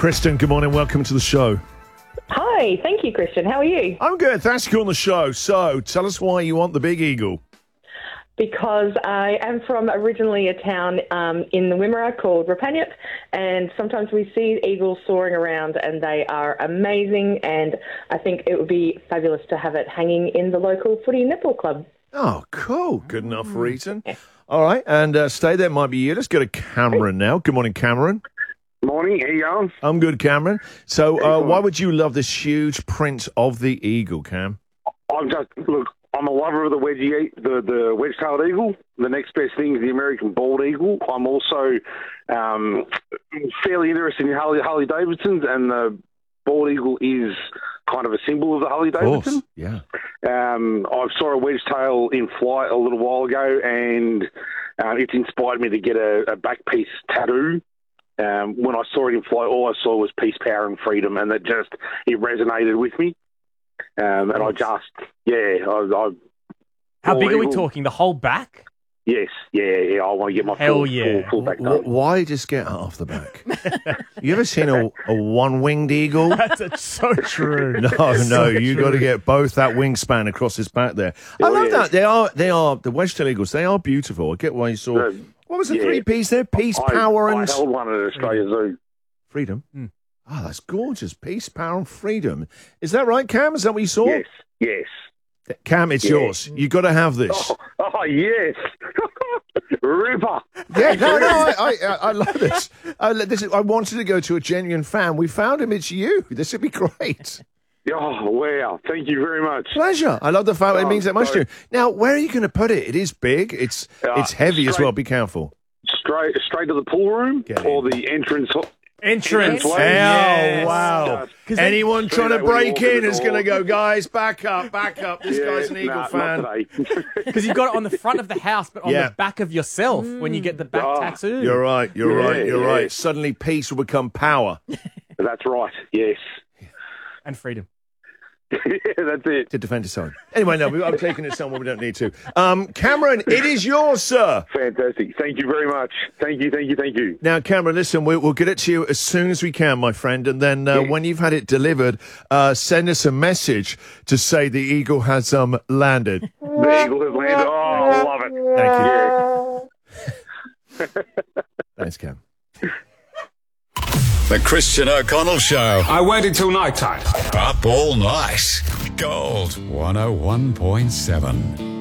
Kristen, good morning. Welcome to the show. Hi, thank you, Christian. How are you? I'm good. Thanks for calling the show. So, tell us why you want the big eagle. Because I am from originally a town in the Wimmera called Rapanyup, and sometimes we see eagles soaring around, and they are amazing, and I think it would be fabulous to have it hanging in the local footy netball club. Oh, cool. Good enough reason. All right, and stay there might be you. Let's go to Cameron now. Good morning, Cameron. Morning, how you going? I'm good, Cameron. So, why would you love this huge print of the eagle, Cam? I'm a lover of the the wedge-tailed eagle. The next best thing is the American bald eagle. I'm also fairly interested in Harley Davidsons, and the bald eagle is kind of a symbol of the Harley Davidson. Yeah. I saw a wedge-tail in flight a little while ago, and it's inspired me to get a back piece tattoo. When I saw it in flight, all I saw was peace, power, and freedom, and it resonated with me. And I How big are we talking? The whole back? Yes, yeah. I want to get my full back. Why just get half the back? You ever seen a one-winged eagle? That's so true. No, you got to get both that wingspan across his back there. I love that. They are the wedge-tailed eagles. They are beautiful. I get why you saw. What was the three-piece there? Peace, power, and... I held one at Australia Zoo. Freedom? Oh, that's gorgeous. Peace, power, and freedom. Is that right, Cam? Is that what you saw? Yes. Cam, it's yours. You got to have this. Oh yes. Ripper. Yeah, no, I love this. I wanted to go to a genuine fan. We found him. It's you. This would be great. Oh, wow. Thank you very much. Pleasure. I love the fact it means that much to you. Now, where are you going to put it? It is big. It's heavy as well. Be careful. Straight to the pool room or the entrance. Entrance. Oh, wow. Anyone trying to break in is going to go, guys, back up. This guy's an Eagle fan. Because you've got it on the front of the house, but on the back of yourself when you get the back tattoo. You're right. You're right. Suddenly peace will become power. That's right, yes. And freedom. That's it. To defend his own. Anyway, no, I'm taking it somewhere we don't need to. Cameron, it is yours, sir. Fantastic. Thank you very much. Thank you. Now, Cameron, listen, we'll get it to you as soon as we can, my friend. And then when you've had it delivered, send us a message to say the eagle has landed. The eagle has landed. Oh, I love it. Thank you. Thanks, Cam. The Christian O'Connell Show. I waited till night time. Up all night. Gold 101.7.